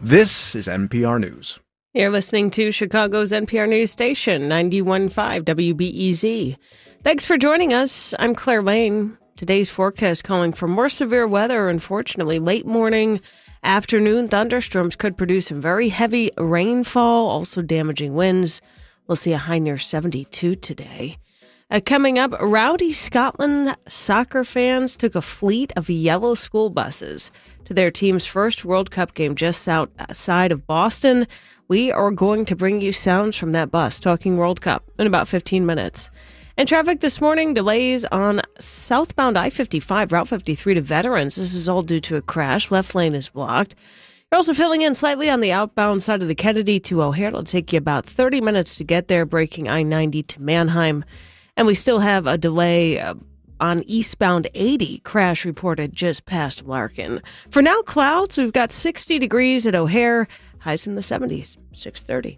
This is NPR News. You're listening to Chicago's NPR News Station, 91.5 WBEZ. Thanks for joining us. I'm Claire Lane. Today's forecast calling for more severe weather. Unfortunately, late morning, afternoon thunderstorms could produce some very heavy rainfall, also damaging winds. We'll see a high near 72 today. Coming up, rowdy Scotland soccer fans took a fleet of yellow school buses to their team's first World Cup game just outside of Boston. We are going to bring you sounds from that bus talking World Cup in about 15 minutes. And traffic this morning, delays on southbound I-55, Route 53 to Veterans. This is all due to a crash. Left lane is blocked. You're also filling in slightly on the outbound side of the Kennedy to O'Hare. It'll take you about 30 minutes to get there, breaking I-90 to Manheim. And we still have a delay on eastbound 80, crash reported just past Larkin. For now, clouds. We've got 60 degrees at O'Hare, highs in the 70s, 6:30.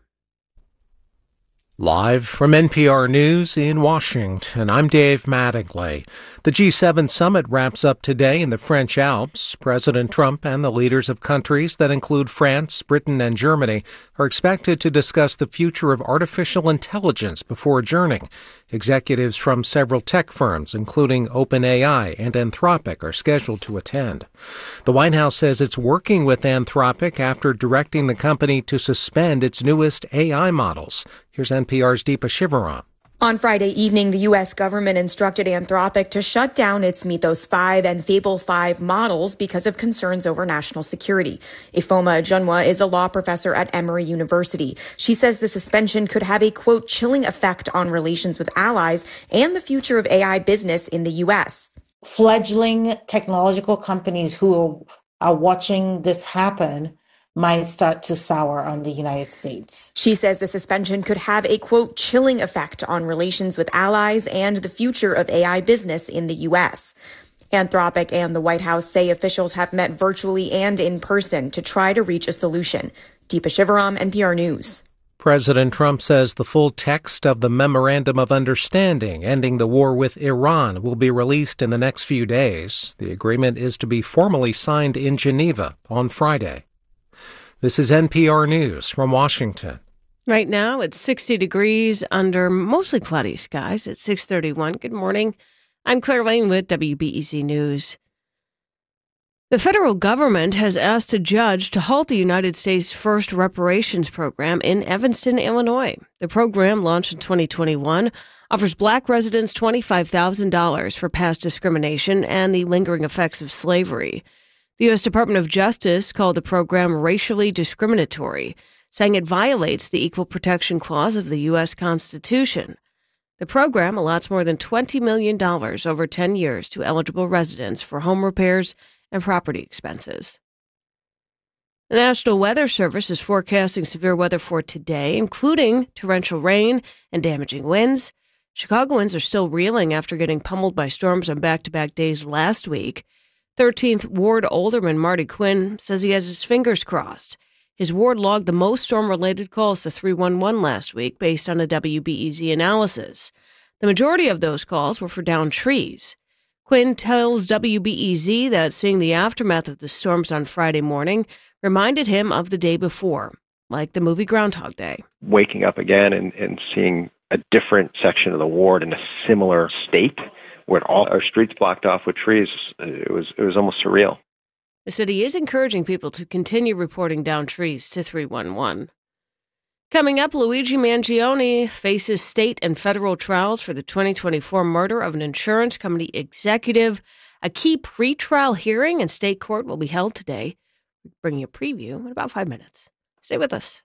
Live from NPR News in Washington, I'm Dave Mattingly. The G7 summit wraps up today in the French Alps. President Trump and the leaders of countries that include France, Britain, and Germany are expected to discuss the future of artificial intelligence before adjourning. Executives from several tech firms, including OpenAI and Anthropic, are scheduled to attend. The White House says it's working with Anthropic after directing the company to suspend its newest AI models. Here's NPR's Deepa Shivaram. On Friday evening, the U.S. government instructed Anthropic to shut down its Mythos 5 and Fable 5 models because of concerns over national security. Ifeoma Ajunwa is a law professor at Emory University. She says the suspension could have a, quote, chilling effect on relations with allies and the future of AI business in the U.S. Fledgling technological companies who are watching this happen might start to sour on the United States. She says the suspension could have a, quote, chilling effect on relations with allies and the future of AI business in the U.S. Anthropic and the White House say officials have met virtually and in person to try to reach a solution. Deepa Shivaram, NPR News. President Trump says the full text of the Memorandum of Understanding ending the war with Iran will be released in the next few days. The agreement is to be formally signed in Geneva on Friday. This is NPR News from Washington. Right now, it's 60 degrees under mostly cloudy skies at 6:31. Good morning. I'm Claire Lane with WBEZ News. The federal government has asked a judge to halt the United States' first reparations program in Evanston, Illinois. The program, launched in 2021, offers black residents $25,000 for past discrimination and the lingering effects of slavery. The U.S. Department of Justice called the program racially discriminatory, saying it violates the Equal Protection Clause of the U.S. Constitution. The program allots more than $20 million over 10 years to eligible residents for home repairs and property expenses. The National Weather Service is forecasting severe weather for today, including torrential rain and damaging winds. Chicagoans are still reeling after getting pummeled by storms on back-to-back days last week. 13th Ward Alderman Marty Quinn says he has his fingers crossed. His ward logged the most storm-related calls to 311 last week based on a WBEZ analysis. The majority of those calls were for downed trees. Quinn tells WBEZ that seeing the aftermath of the storms on Friday morning reminded him of the day before, like the movie Groundhog Day. Waking up again and seeing a different section of the ward in a similar state, where all our streets blocked off with trees, it was almost surreal. The city is encouraging people to continue reporting down trees to 311. Coming up, Luigi Mangione faces state and federal trials for the 2024 murder of an insurance company executive. A key pretrial hearing in state court will be held today. We'll bring you a preview in about 5 minutes. Stay with us.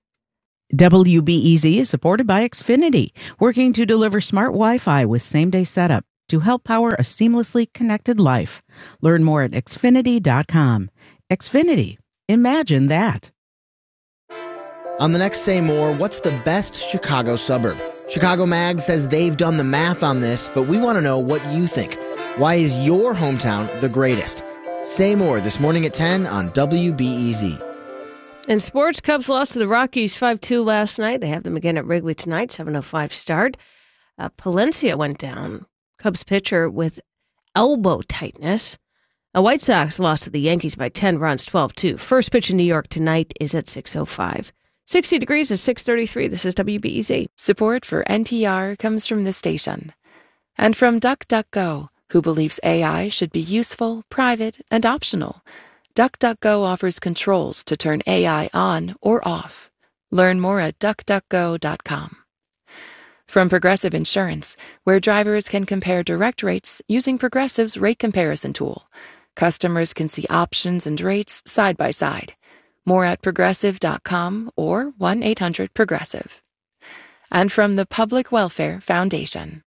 WBEZ is supported by Xfinity, working to deliver smart Wi-Fi with same-day setup to help power a seamlessly connected life. Learn more at Xfinity.com. Xfinity. Imagine that. On the next Say More, what's the best Chicago suburb? Chicago Mag says they've done the math on this, but we want to know what you think. Why is your hometown the greatest? Say More this morning at 10 on WBEZ. In sports, Cubs lost to the Rockies 5-2 last night. They have them again at Wrigley tonight, 7:05 start. Palencia went down. Cubs pitcher with elbow tightness. The White Sox lost to the Yankees by 10 runs, 12-2. First pitch in New York tonight is at 6:05. 60 degrees is 6:33. This is WBEZ. Support for NPR comes from this station. And from DuckDuckGo, who believes AI should be useful, private, and optional. DuckDuckGo offers controls to turn AI on or off. Learn more at duckduckgo.com. From Progressive Insurance, where drivers can compare direct rates using Progressive's rate comparison tool. Customers can see options and rates side by side. More at progressive.com or 1-800-PROGRESSIVE. And from the Public Welfare Foundation.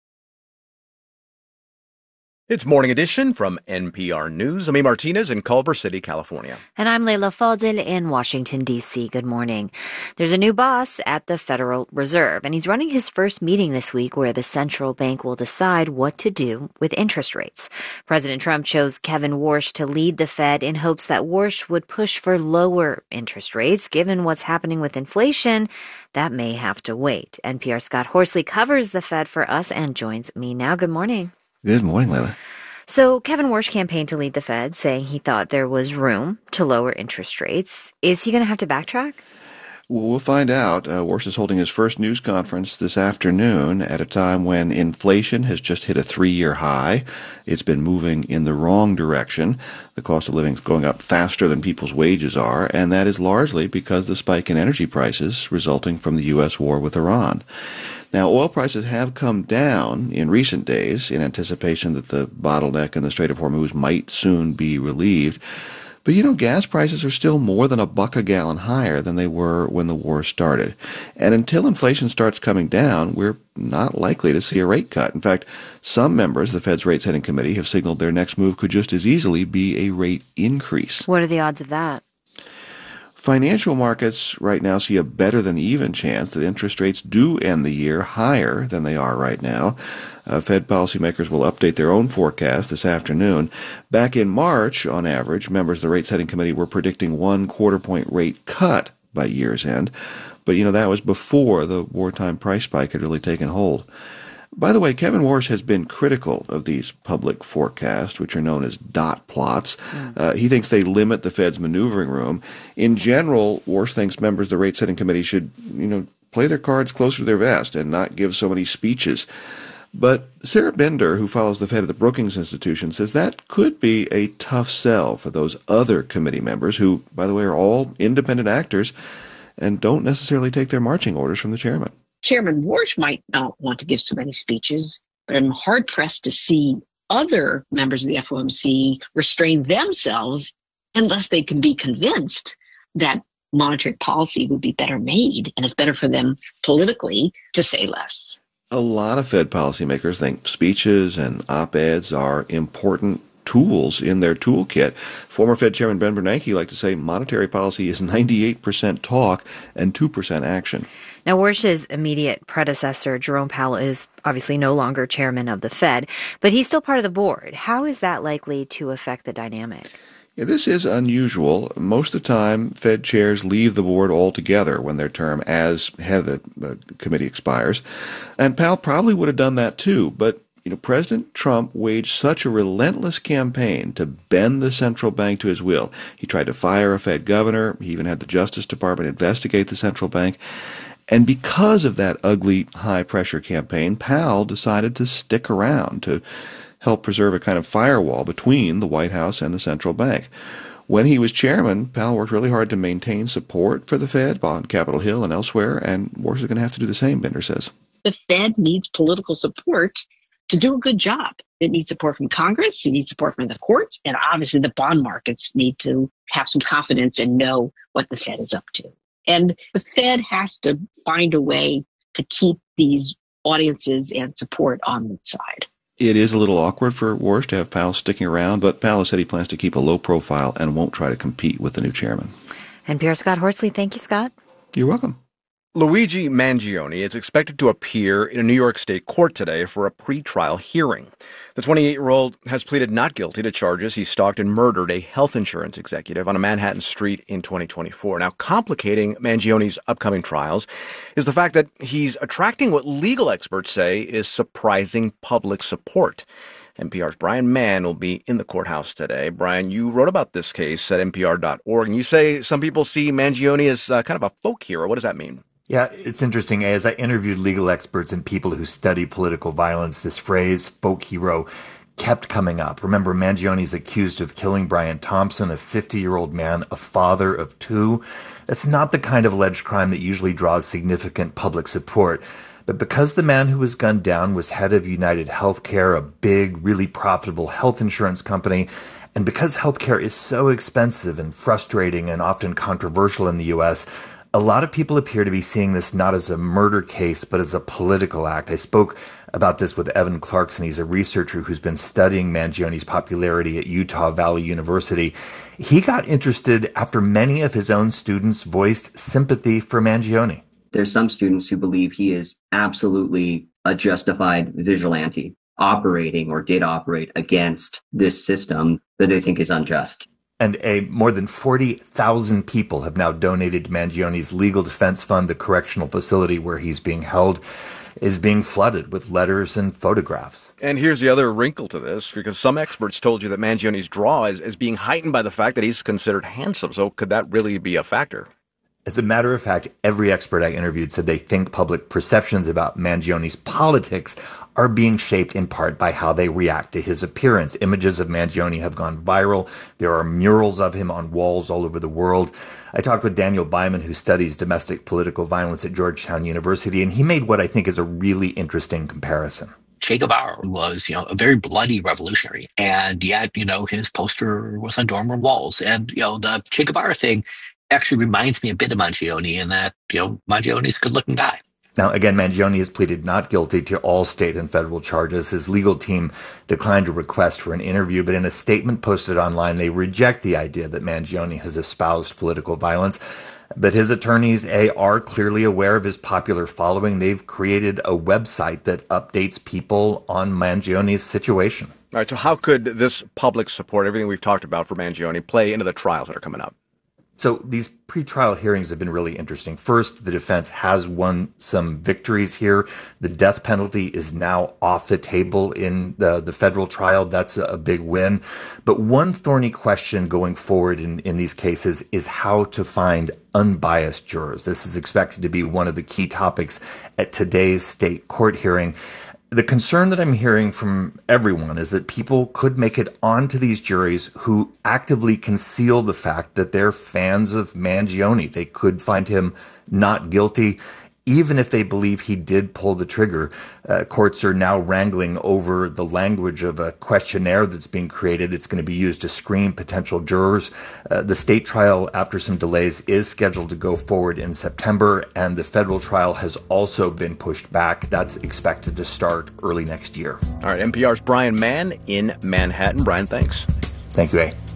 It's Morning Edition from NPR News. I'm A. Martinez in Culver City, California. And I'm Leila Fadel in Washington, D.C. Good morning. There's a new boss at the Federal Reserve, and he's running his first meeting this week where the central bank will decide what to do with interest rates. President Trump chose Kevin Warsh to lead the Fed in hopes that Warsh would push for lower interest rates. Given what's happening with inflation, that may have to wait. NPR's Scott Horsley covers the Fed for us and joins me now. Good morning. Good morning, Leila. So Kevin Warsh campaigned to lead the Fed, saying he thought there was room to lower interest rates. Is he going to have to backtrack? Well, we'll find out. Warsh is holding his first news conference this afternoon at a time when inflation has just hit a 3-year high. It's been moving in the wrong direction. The cost of living is going up faster than people's wages are, and that is largely because of the spike in energy prices resulting from the U.S. war with Iran. Now, oil prices have come down in recent days in anticipation that the bottleneck in the Strait of Hormuz might soon be relieved. But, gas prices are still more than $1 a gallon higher than they were when the war started. And until inflation starts coming down, we're not likely to see a rate cut. In fact, some members of the Fed's rate-setting committee have signaled their next move could just as easily be a rate increase. What are the odds of that? Financial markets right now see a better than even chance that interest rates do end the year higher than they are right now. Fed policymakers will update their own forecast this afternoon. Back in March, on average, members of the rate-setting committee were predicting 1 quarter-point rate cut by year's end. But, that was before the wartime price spike had really taken hold. By the way, Kevin Warsh has been critical of these public forecasts, which are known as dot plots. He thinks they limit the Fed's maneuvering room. In general, Warsh thinks members of the rate-setting committee should, play their cards closer to their vest and not give so many speeches. But Sarah Bender, who follows the Fed at the Brookings Institution, says that could be a tough sell for those other committee members who, by the way, are all independent actors and don't necessarily take their marching orders from the chairman. Chairman Warsh might not want to give so many speeches, but I'm hard-pressed to see other members of the FOMC restrain themselves unless they can be convinced that monetary policy would be better made and it's better for them politically to say less. A lot of Fed policymakers think speeches and op-eds are important tools in their toolkit. Former Fed Chairman Ben Bernanke liked to say monetary policy is 98% talk and 2% action. Now, Warsh's immediate predecessor, Jerome Powell, is obviously no longer chairman of the Fed, but he's still part of the board. How is that likely to affect the dynamic? Yeah, this is unusual. Most of the time, Fed chairs leave the board altogether when their term as head of the committee expires. And Powell probably would have done that too, but President Trump waged such a relentless campaign to bend the central bank to his will. He tried to fire a Fed governor. He even had the Justice Department investigate the central bank. And because of that ugly, high-pressure campaign, Powell decided to stick around to help preserve a kind of firewall between the White House and the central bank. When he was chairman, Powell worked really hard to maintain support for the Fed on Capitol Hill and elsewhere, and Warsh is going to have to do the same, Bender says. The Fed needs political support to do a good job. It needs support from Congress, it needs support from the courts, and obviously the bond markets need to have some confidence and know what the Fed is up to. And the Fed has to find a way to keep these audiences and support on its side. It is a little awkward for Warsh to have Powell sticking around, but Powell said he plans to keep a low profile and won't try to compete with the new chairman. NPR Scott Horsley. Thank you, Scott. You're welcome. Luigi Mangione is expected to appear in a New York State court today for a pretrial hearing. The 28-year-old has pleaded not guilty to charges he stalked and murdered a health insurance executive on a Manhattan street in 2024. Now, complicating Mangione's upcoming trials is the fact that he's attracting what legal experts say is surprising public support. NPR's Brian Mann will be in the courthouse today. Brian, you wrote about this case at NPR.org, and you say some people see Mangione as kind of a folk hero. What does that mean? Yeah, it's interesting. As I interviewed legal experts and people who study political violence, this phrase, folk hero, kept coming up. Remember, Mangione's accused of killing Brian Thompson, a 50-year-old man, a father of two. That's not the kind of alleged crime that usually draws significant public support. But because the man who was gunned down was head of United Healthcare, a big, really profitable health insurance company, and because healthcare is so expensive and frustrating and often controversial in the U.S., a lot of people appear to be seeing this not as a murder case, but as a political act. I spoke about this with Evan Clarkson. He's a researcher who's been studying Mangione's popularity at Utah Valley University. He got interested after many of his own students voiced sympathy for Mangione. There's some students who believe he is absolutely a justified vigilante operating or did operate against this system that they think is unjust. And more than 40,000 people have now donated to Mangione's legal defense fund. The correctional facility where he's being held is being flooded with letters and photographs. And here's the other wrinkle to this, because some experts told you that Mangione's draw is being heightened by the fact that he's considered handsome. So could that really be a factor? As a matter of fact, every expert I interviewed said they think public perceptions about Mangione's politics are being shaped in part by how they react to his appearance. Images of Mangione have gone viral. There are murals of him on walls all over the world. I talked with Daniel Byman, who studies domestic political violence at Georgetown University, and he made what I think is a really interesting comparison. Che Guevara was, a very bloody revolutionary. And yet, his poster was on dorm room walls. And, the Che Guevara thing actually reminds me a bit of Mangione in that, Mangione's a good-looking guy. Now, again, Mangione has pleaded not guilty to all state and federal charges. His legal team declined a request for an interview, but in a statement posted online, they reject the idea that Mangione has espoused political violence. But his attorneys, are clearly aware of his popular following. They've created a website that updates people on Mangione's situation. All right, so how could this public support, everything we've talked about for Mangione, play into the trials that are coming up? So these pretrial hearings have been really interesting. First, the defense has won some victories here. The death penalty is now off the table in the federal trial. That's a big win. But one thorny question going forward in these cases is how to find unbiased jurors. This is expected to be one of the key topics at today's state court hearing. The concern that I'm hearing from everyone is that people could make it onto these juries who actively conceal the fact that they're fans of Mangione. They could find him not guilty, even if they believe he did pull the trigger. Courts are now wrangling over the language of a questionnaire that's being created. It's going to be used to screen potential jurors. The state trial, after some delays, is scheduled to go forward in September, and the federal trial has also been pushed back. That's expected to start early next year. All right, NPR's Brian Mann in Manhattan. Brian, thanks. Thank you, A.